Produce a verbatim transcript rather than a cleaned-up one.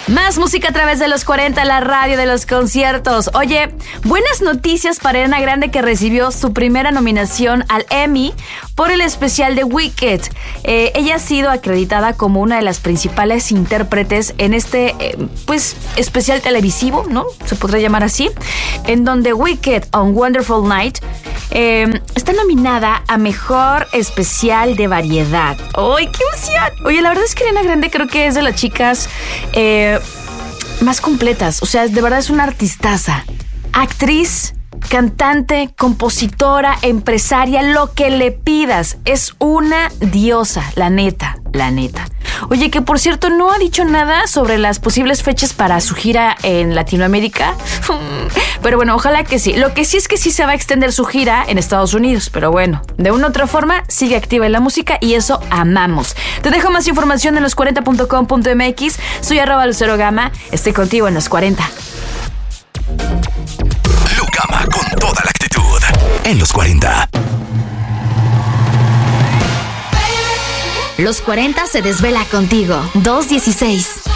Más música a través de los cuarenta, la radio de los conciertos. Oye, buenas noticias para Ariana Grande, que recibió su primera nominación al Emmy por el especial de Wicked. Eh, ella ha sido acreditada como una de las principales intérpretes en este, eh, pues, especial televisivo, ¿no? Se podría llamar así, en donde Wicked on Wonderful Night eh, está nominada a Mejor Especial de Variedad. ¡Ay, qué emoción! Oye, la verdad es que Ariana Grande creo que es de las chicas eh, más completas. O sea, de verdad es una artistaza. Actriz, cantante, compositora, empresaria, lo que le pidas. Es una diosa, la neta, la neta. Oye, que por cierto no ha dicho nada sobre las posibles fechas para su gira en Latinoamérica. Pero bueno, ojalá que sí. Lo que sí es que sí se va a extender su gira en Estados Unidos. Pero bueno, de una u otra forma sigue activa en la música y eso amamos. Te dejo más información en los cuarenta punto com punto m x. Soy arroba Lucero Gama. Estoy contigo en los cuarenta. Lu Gama con toda la actitud en los cuarenta. Los cuarenta se desvela contigo. dos dieciséis.